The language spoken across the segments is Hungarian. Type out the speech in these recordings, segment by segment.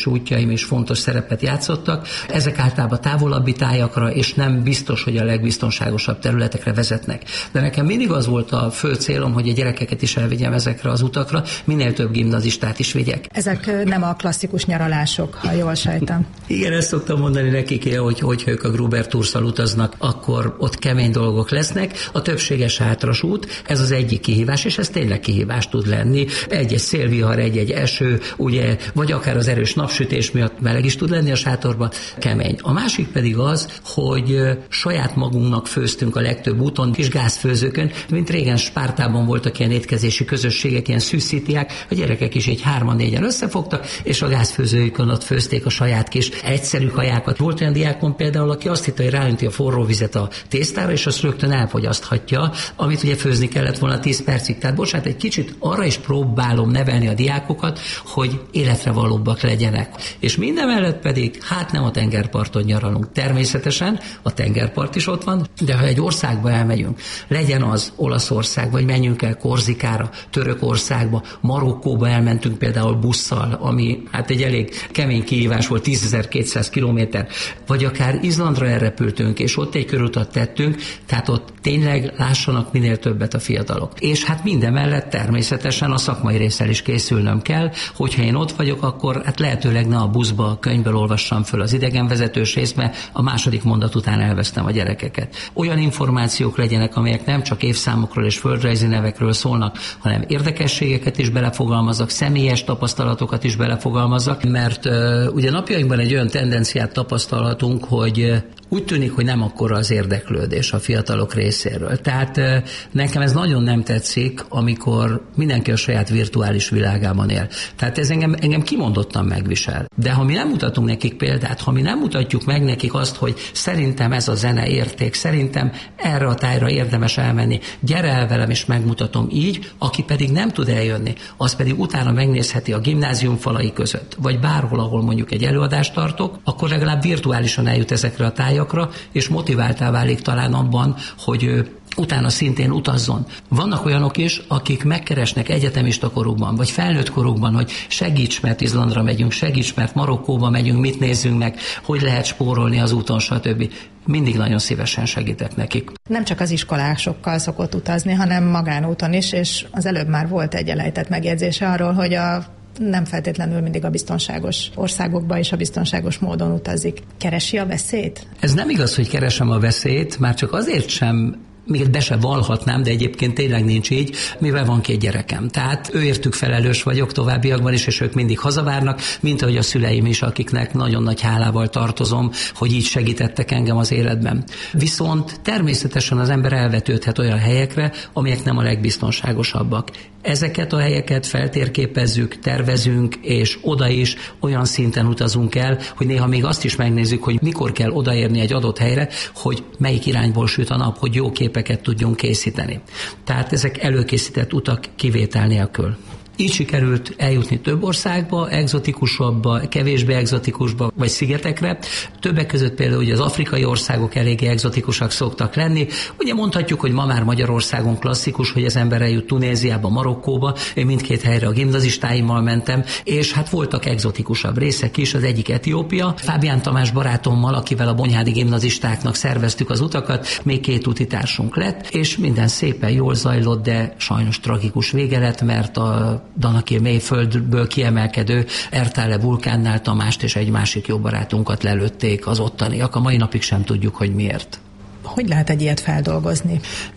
útjaim is fontos szerepet játszottak. Ezek általában távolabbi tájakra, és nem biztos, hogy a legbiztonságosabb területekre vezetnek. De nekem mindig az volt a fő célom, hogy a gyerekeket is elvigyem ezekre az utakra, minél több gimnazistát is vigyek. Ezek nem a klasszikus nyaralások, ha jól sejtem. Igen, ezt szoktam mondani nekik, hogy ők a Gruber Toursszal utaznak, akkor ott kemény dolgok lesznek. A többséges hátras út, ez az egyik kihívás, és ez tényleg kihívás tud lenni. Egy-egy szélvihar, egy-egy eső, ugye, vagy akár az erős napsütés miatt meleg is tud lenni a sátorban, kemény. A másik pedig az, hogy saját magunknak főztünk a legtöbb úton, kis gázfőzőkön, mint régen Spártában voltak ilyen étkezési közösségek, ilyen szűszítiák, a gyerekek is egy 3-4-en összefogtak, és a gázfőzőjükön ott főzték a saját kis egyszerű kajákat. Volt olyan diákon például, aki azt hitte, hogy ráönti a forró vizet a tésztára, és azt rögtön elfogyaszthatja, amit ugye főzni kellett volna 10 percig. Tehát bocsánat, egy kicsit arra is próbálom nevelni a diákokat, hogy életre valóbbak legyenek. És mindemellett pedig, hát nem a tengerparton nyaralunk. Természetesen a tengerpart is ott van, de ha egy országba elmegyünk, legyen az Olaszország, vagy menjünk el Korzikára, Törökországba, Marokkóba elmentünk például busszal, ami hát egy elég kemény kihívás volt, 10.200 kilométer, vagy akár Izlandra elrepültünk, és ott egy körutat tettünk, tehát ott tényleg lássanak minél többet a fiatalok. És hát mindemellett természetesen a szakmai résszel is készülnöm kell, hogyha én ott vagyok, akkor hát lehetőleg ne a buszba, a könyvből olvassam föl az idegenvezetős részt, mert a második mondat után elvesztem a gyerekeket. Olyan információk legyenek, amelyek nem csak évszámokról és földrajzi nevekről szólnak, hanem érdekességeket is belefogalmazzak, személyes tapasztalatokat is belefogalmazzak, mert ugye napjainkban egy olyan tendenciát tapasztalhatunk, hogy úgy tűnik, hogy nem akkora az érdeklődés a fiatalok részéről. Tehát nekem ez nagyon nem tetszik, amikor mindenki a saját virtuális világában él. Tehát ez engem kimondottan megvisel. De ha mi nem mutatunk nekik példát, ha mi nem mutatjuk meg nekik azt, hogy szerintem ez a zene érték, szerintem erre a tájra érdemes elmenni, gyere el velem és megmutatom így, aki pedig nem tud eljönni, az pedig utána megnézheti a gimnázium falai között, vagy bárhol, ahol mondjuk egy előadást tartok, akkor legalább virtuálisan eljut ezekre a tájakra, és motiváltá válik talán abban, hogy utána szintén utazzon. Vannak olyanok is, akik megkeresnek egyetemista korukban, vagy felnőtt korukban, hogy segíts, mert Izlandra megyünk, segíts, mert Marokkóba megyünk, mit nézzünk meg, hogy lehet spórolni az úton, stb. Mindig nagyon szívesen segítek nekik. Nem csak az iskolásokkal szokott utazni, hanem magánúton is, és az előbb már volt egy elejtett megjegyzése arról, hogy nem feltétlenül mindig a biztonságos országokba és a biztonságos módon utazik. Keresi a veszélyt? Ez nem igaz, hogy keresem a veszélyt, már csak azért sem, még be se vallhatnám, de egyébként tényleg nincs így, mivel van 2 gyerekem. Tehát őértük felelős vagyok továbbiakban is, és ők mindig hazavárnak, mint ahogy a szüleim is, akiknek nagyon nagy hálával tartozom, hogy így segítettek engem az életben. Viszont természetesen az ember elvetődhet olyan helyekre, amelyek nem a legbiztonságosabbak. Ezeket a helyeket feltérképezzük, tervezünk, és oda is olyan szinten utazunk el, hogy néha még azt is megnézzük, hogy mikor kell odaérni egy adott helyre, hogy melyik irányból süt a nap, hogy jó képeket tudjunk készíteni. Tehát ezek előkészített utak kivétel nélkül. Így sikerült eljutni több országba, egzotikusabbba, kevésbé egzotikusba, vagy szigetekre. Többek között például ugye az afrikai országok eléggé egzotikusak szoktak lenni. Ugye mondhatjuk, hogy ma már Magyarországon klasszikus, hogy az ember eljut Tunéziába, Marokkóba. Én mindkét helyre a gimnazistáimmal mentem, és hát voltak egzotikusabb részek is, az egyik Etiópia. Fábián Tamás barátommal, akivel a bonyhádi gimnazistáknak szerveztük az utakat, még 2 utitársunk lett, és minden szépen jól zajlott, de sajnos tragikus vége lett, mert a Danakil mélyföldből kiemelkedő Ertale vulkánnál Tamást és egy másik jó barátunkat lelőtték az ottaniak. A mai napig sem tudjuk, hogy miért. Hogy lehet egy ilyet feldolgozni?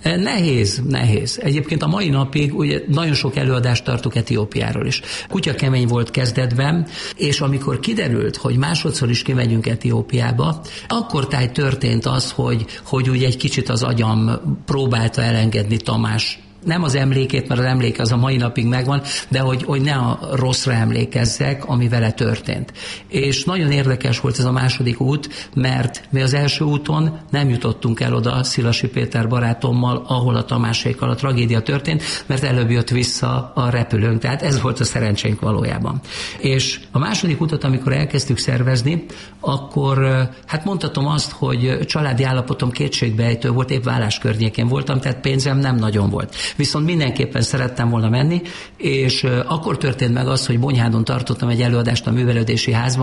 Nehéz. Egyébként a mai napig ugye nagyon sok előadást tartok Etiópiáról is. Kutya kemény volt kezdetben, és amikor kiderült, hogy másodszor is kimegyünk Etiópiába, akkor táj történt az, hogy ugye egy kicsit az agyam próbálta elengedni Tamás, nem az emlékét, mert az emléke az a mai napig megvan, de hogy ne a rosszra emlékezzek, ami vele történt. És nagyon érdekes volt ez a második út, mert mi az első úton nem jutottunk el oda Szilasi Péter barátommal, ahol a Tamásékkal a tragédia történt, mert előbb jött vissza a repülőnk, tehát ez volt a szerencsénk valójában. És a második utat, amikor elkezdtük szervezni, akkor hát mondhatom azt, hogy családi állapotom kétségbeejtő volt, épp vállás környékén voltam, tehát pénzem nem nagyon volt. viszont mindenképpen szerettem volna menni, és akkor történt meg az, hogy Bonyhádon tartottam egy előadást a Művelődési Házban,